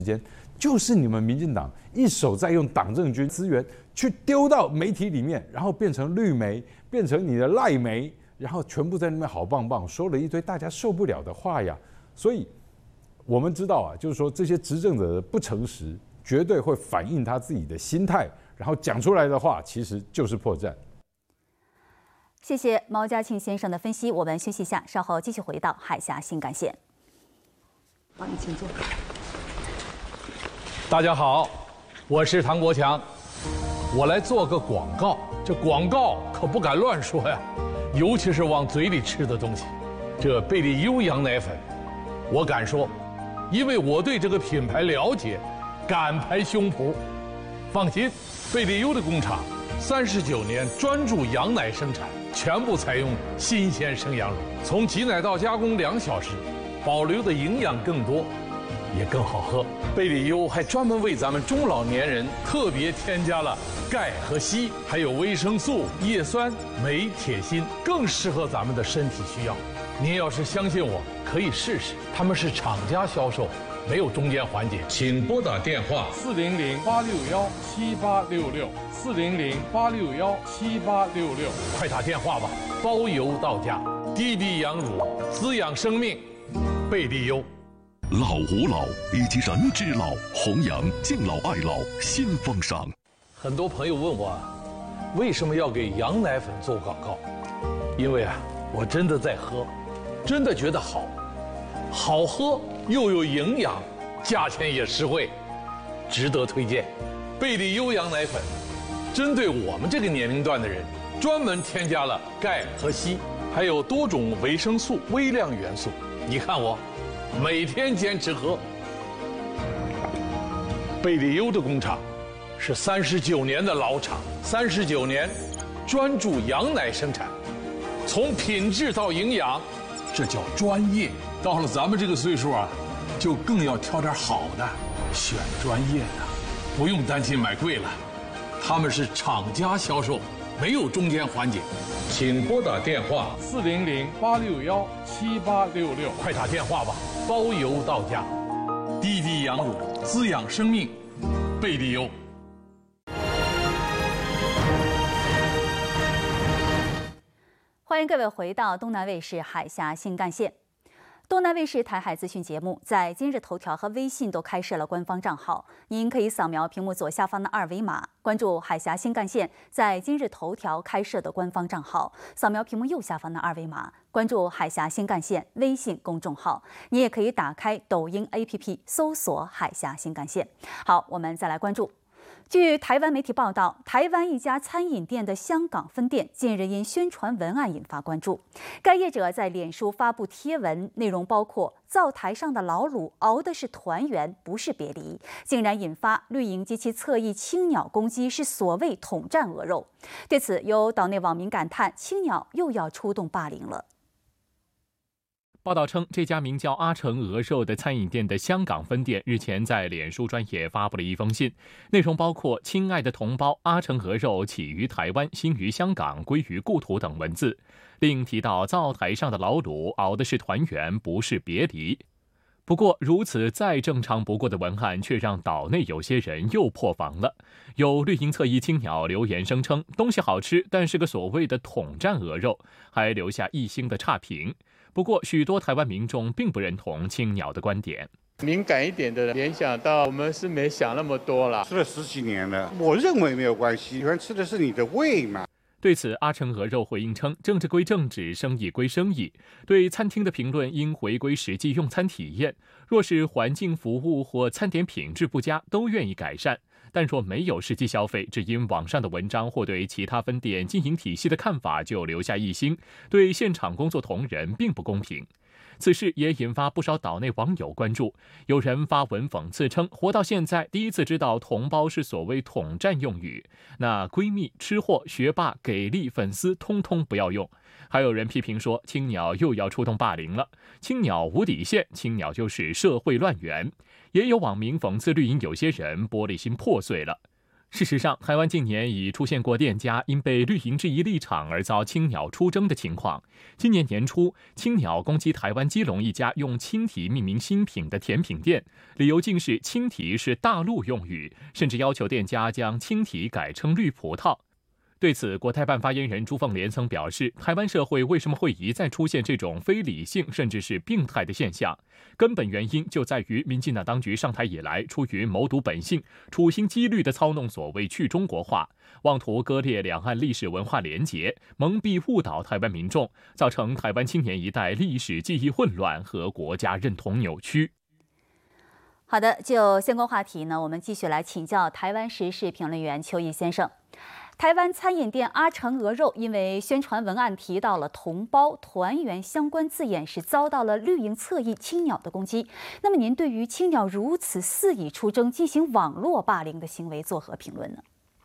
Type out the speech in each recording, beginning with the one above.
间，就是你们民进党一手在用党政军资源去丢到媒体里面，然后变成绿媒，变成你的赖媒，然后全部在那边好棒棒，说了一堆大家受不了的话呀。所以我们知道啊，就是说这些执政者的不诚实，绝对会反映他自己的心态，然后讲出来的话其实就是破绽。 谢谢毛家庆先生的分析，我们休息一下，稍后继续回到海峡新干线。 好，你请坐。 大家好，我是唐国强，我来做个广告。这广告可不敢乱说呀，尤其是往嘴里吃的东西。这贝利优羊奶粉，我敢说，因为我对这个品牌了解，敢拍胸脯。放心，贝利优的工厂39年专注羊奶生产，全部采用新鲜生羊乳，从挤奶到加工2小时，保留的营养更多，也更好喝。贝利优还专门为咱们中老年人特别添加了钙和硒，还有维生素、叶酸、镁、铁、锌，更适合咱们的身体需要。您要是相信我，可以试试。他们是厂家销售，没有中间环节。请拨打电话400-861-7866，400-861-7866，快打电话吧，包邮到家。低低羊乳，滋养生命，贝利优。 老吾老以及人之老，弘扬敬老爱老新风尚。 很多朋友问我，为什么要给羊奶粉做广告？因为啊，我真的在喝，真的觉得好，好喝又有营养，价钱也实惠，值得推荐。贝利优羊奶粉，针对我们这个年龄段的人，专门添加了钙和硒，还有多种维生素、微量元素。你看我，每天坚持喝。贝利优的工厂是39年的老厂，39年专注羊奶生产，从品质到营养，这叫专业。到了咱们这个岁数啊，就更要挑点好的，选专业的，不用担心买贵了。他们是厂家销售，没有中间环节。请拨打电话400-861-7866，快打电话吧，包邮到家。低低羊乳，滋养生命，贝利优。 欢迎各位回到东南卫视海峡新干线。东南卫视台海资讯节目在今日头条和微信都开设了官方账号，您可以扫描屏幕左下方的2维码，关注海峡新干线在今日头条开设的官方账号，扫描屏幕右下方的2维码，关注海峡新干线微信公众号。你也可以打开抖音 APP 搜索海峡新干线。好，我们再来关注。据台湾媒体报道，台湾一家餐饮店的香港分店近日因宣传文案引发关注。该业者在脸书发布贴文，内容包括灶台上的老卤熬的是团圆，不是别离，竟然引发绿营及其侧翼青鸟攻击是所谓统战鹅肉。对此，有岛内网民感叹，青鸟又要出动霸凌了。 报道称，这家名叫阿成鹅肉的餐饮店的香港分店日前在脸书专页发布了一封信，内容包括“亲爱的同胞，阿成鹅肉起于台湾，兴于香港，归于故土”等文字，另提到灶台上的老卤熬的是团圆，不是别离。不过，如此再正常不过的文案，却让岛内有些人又破防了。有绿营侧翼青鸟留言声称东西好吃，但是个所谓的统战鹅肉，还留下1星的差评。不过，许多台湾民众并不认同青鸟的观点。 敏感一点的人联想到，我们是没想那么多啦。 吃了10几年了，我认为没有关系，喜欢吃的是你的胃嘛。 对此，阿成鹅肉回应称，政治归政治，生意归生意，对餐厅的评论应回归实际用餐体验。若是环境服务或餐点品质不佳，都愿意改善。但若没有实际消费，只因网上的文章或对其他分店经营体系的看法就留下1星，对现场工作同仁并不公平。此事也引发不少岛内网友关注，有人发文讽刺称，活到现在第一次知道同胞是所谓统战用语，那闺蜜、吃货、学霸、给力、粉丝通通不要用。还有人批评说，青鸟又要出动霸凌了，青鸟无底线，青鸟就是社会乱源。也有网民讽刺绿营有些人玻璃心破碎了。 事实上，台湾近年已出现过店家因被绿营质疑立场而遭青鸟出征的情况。今年年初，青鸟攻击台湾基隆一家用青提命名新品的甜品店，理由竟是青提是大陆用语，甚至要求店家将青提改称绿葡萄。对此，国台办发言人朱凤莲曾表示，台湾社会为什么会一再出现这种非理性甚至是病态的现象？根本原因就在于民进党当局上台以来，出于谋独本性、处心积虑地操弄所谓去中国化，妄图割裂两岸历史文化连结，蒙蔽误导台湾民众，造成台湾青年一代历史记忆混乱和国家认同扭曲。 好的，就相关话题呢，我们继续来请教台湾时事评论员邱毅先生。台湾餐饮店阿成鹅肉因为宣传文案提到了同胞团圆相关字眼，是遭到了绿营侧翼青鸟的攻击。那么您对于青鸟如此肆意出征进行网络霸凌的行为作何评论呢？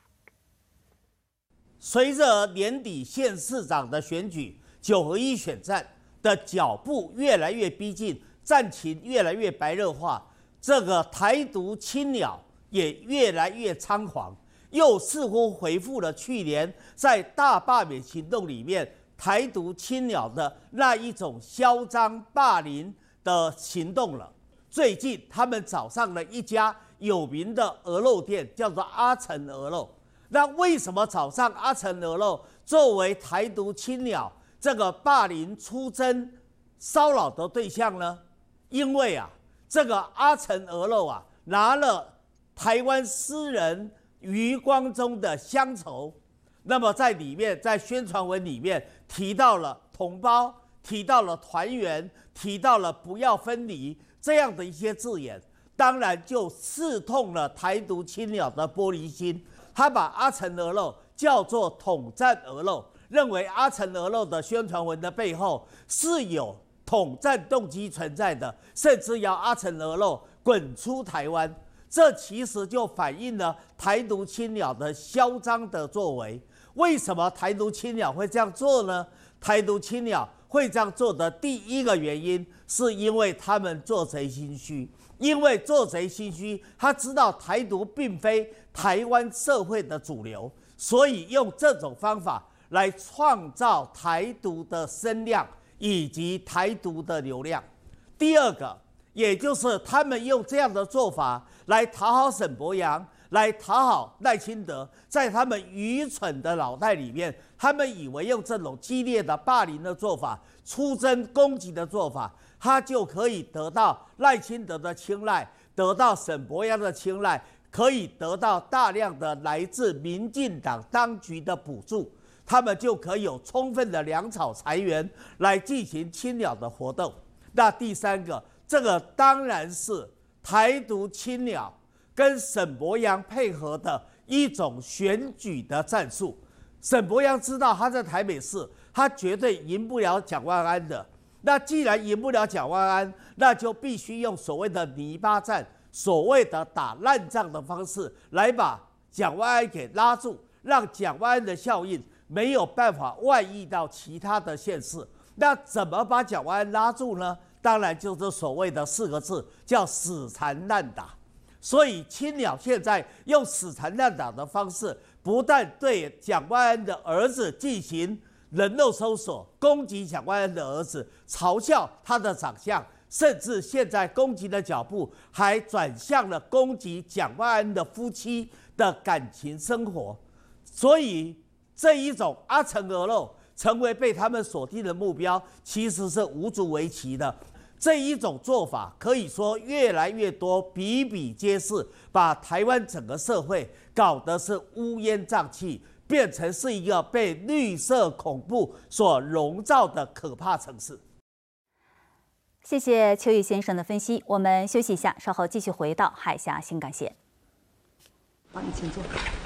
随着年底县市长的选举，9合1选战的脚步越来越逼近，战情越来越白热化，这个台独青鸟也越来越猖狂。又似乎回复了去年在大罢免行动里面台独青鸟的那一种嚣张霸凌的行动了。最近他们找上了一家有名的鹅肉店，叫做阿成鹅肉。那为什么找上阿成鹅肉作为台独青鸟这个霸凌出征骚扰的对象呢？因为这个阿成鹅肉拿了台湾诗人余光中的乡愁，那么在里面，在宣传文里面提到了同胞，提到了团圆，提到了不要分离这样的一些字眼，当然就刺痛了台独青鸟的玻璃心。他把阿成鹅肉叫做统战鹅肉，认为阿成鹅肉的宣传文的背后是有统战动机存在的，甚至要阿成鹅肉滚出台湾。这其实就反映了台独青鸟的嚣张的作为。为什么台独青鸟会这样做呢？台独青鸟会这样做的第一个原因，是因为他们做贼心虚。因为做贼心虚，他知道台独并非台湾社会的主流，所以用这种方法来创造台独的声量以及台独的流量。第二个，也就是他们用这样的做法来讨好沈伯洋，来讨好赖清德，在他们愚蠢的脑袋里面，他们以为用这种激烈的霸凌的做法、出征攻击的做法，他就可以得到赖清德的青睐，得到沈伯洋的青睐，可以得到大量的来自民进党当局的补助，他们就可以有充分的粮草财源来进行青鸟的活动。那第三个，这个当然是台独青鸟跟沈伯洋配合的一种选举的战术。沈伯洋知道他在台北市，他绝对赢不了蒋万安的。那既然赢不了蒋万安，那就必须用所谓的泥巴战、所谓的打烂仗的方式来把蒋万安给拉住，让蒋万安的效应没有办法外溢到其他的县市。那怎么把蒋万安拉住呢？当然就是所谓的4个字，叫死缠烂打。所以青鸟现在用死缠烂打的方式，不但对蒋万安的儿子进行人肉搜索，攻击蒋万安的儿子，嘲笑他的长相，甚至现在攻击的脚步还转向了攻击蒋万安的夫妻的感情生活。所以这一种阿成鹅肉成为被他们锁定的目标，其实是无足为奇的。这一种做法可以说越来越多，比比皆是，把台湾整个社会搞得是乌烟瘴气，变成是一个被绿色恐怖所笼罩的可怕城市。 谢谢邱毅先生的分析，我们休息一下，稍后继续回到海峡新干线。 好，你请坐。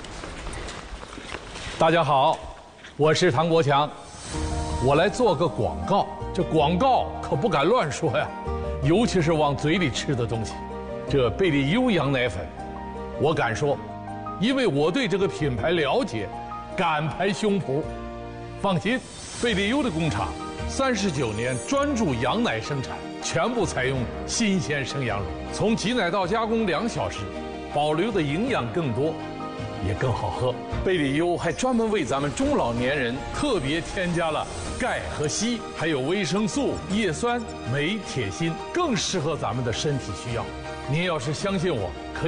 大家好，我是唐国强，我来做个广告。这广告可不敢乱说呀，尤其是往嘴里吃的东西。这贝利优羊奶粉，我敢说，因为我对这个品牌了解，敢拍胸脯。放心，贝利优的工厂39年专注羊奶生产，全部采用新鲜生羊乳，从挤奶到加工2小时，保留的营养更多。 也更好喝。贝里优还专门为咱们中老年人特别添加了钙和硒，还有维生素、叶酸、镁、铁、锌，更适合咱们的身体需要。您要是相信我，可以